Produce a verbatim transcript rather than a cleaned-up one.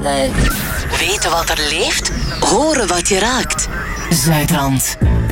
Leuk. Weten wat er leeft? Horen wat je raakt. Zuidrand.